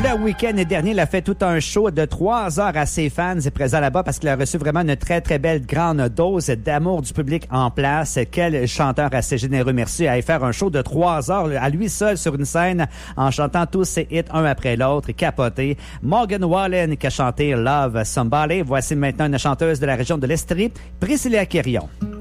Le week-end dernier, il a fait tout un show de 3 heures à ses fans et présent là-bas parce qu'il a reçu vraiment une très, très belle grande dose d'amour du public en place. Quel chanteur assez généreux, merci, à y faire un show de 3 heures à lui seul sur une scène en chantant tous ses hits un après l'autre, capoté. Morgan Wallen qui a chanté Love Somebody. Voici maintenant une chanteuse de la région de l'Estrie, Priscilla Quirion.